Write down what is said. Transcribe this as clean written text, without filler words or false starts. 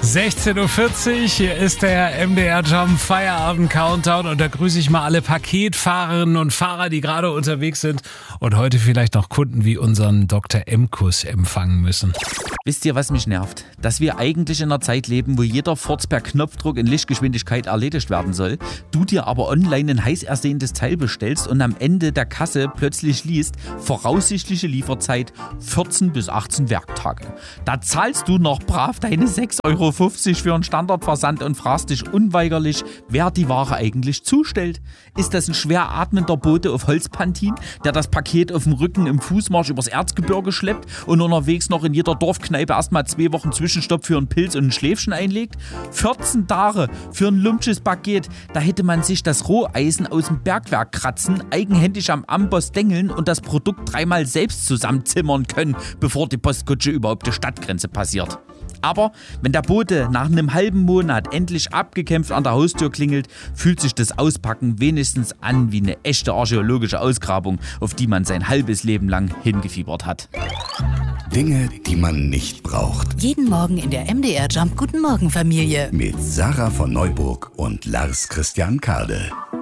16.40 Uhr, hier ist der MDR Jump Feierabend Countdown und da grüße ich mal alle Paketfahrerinnen und Fahrer, die gerade unterwegs sind und heute vielleicht noch Kunden wie unseren Dr. M-Kuss empfangen müssen. Wisst ihr, was mich nervt? Dass wir eigentlich in einer Zeit leben, wo jeder Furz per Knopfdruck in Lichtgeschwindigkeit erledigt werden soll, du dir aber online ein heiß ersehntes Teil bestellst und am Ende der Kasse plötzlich liest, voraussichtliche Lieferzeit 14 bis 18 Werktage. Da zahlst du noch brav deine 6,50 Euro für einen Standardversand und fragst dich unweigerlich, wer die Ware eigentlich zustellt. Ist das ein schwer atmender Bote auf Holzpantin, der das Paket auf dem Rücken im Fußmarsch übers Erzgebirge schleppt und unterwegs noch in jeder Dorfkneipe erstmal 2 Wochen Zwischenstopp für einen Pilz und ein Schläfchen einlegt? 14 Tage für ein lumpsches Paket, da hätte man sich das Roheisen aus dem Bergwerk kratzen, eigenhändig am Amboss dengeln und das Produkt 3-mal selbst zusammenzimmern können, bevor die Postkutsche überhaupt die Stadtgrenze passiert. Aber wenn der Bote nach einem halben Monat endlich abgekämpft an der Haustür klingelt, fühlt sich das Auspacken wenigstens an wie eine echte archäologische Ausgrabung, auf die man sein halbes Leben lang hingefiebert hat. Dinge, die man nicht braucht. Jeden Morgen in der MDR Jump Guten Morgen Familie. Mit Sarah von Neuburg und Lars Christian Kade.